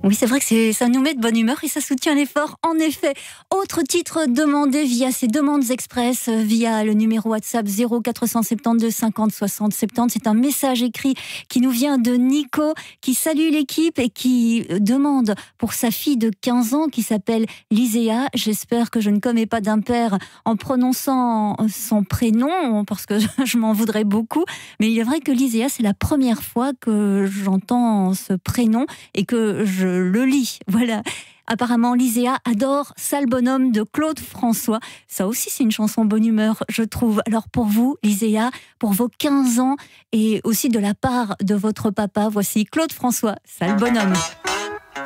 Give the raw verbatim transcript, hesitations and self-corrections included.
Oui, c'est vrai que c'est, ça nous met de bonne humeur et ça soutient l'effort. En effet, autre titre demandé via ces demandes express, via le numéro WhatsApp zéro quatre cent soixante-douze cinquante soixante soixante. C'est un message écrit qui nous vient de Nico, qui salue l'équipe et qui demande pour sa fille de quinze ans qui s'appelle Liséa. J'espère que je ne commets pas d'impair en prononçant son prénom parce que je m'en voudrais beaucoup. Mais il est vrai que Liséa, c'est la première fois que j'entends ce prénom et que je le lis. Voilà. Apparemment, Liséa adore Sale bonhomme de Claude François. Ça aussi, c'est une chanson bonne humeur, je trouve. Alors pour vous, Liséa, pour vos quinze ans et aussi de la part de votre papa, voici Claude François, Sale bonhomme.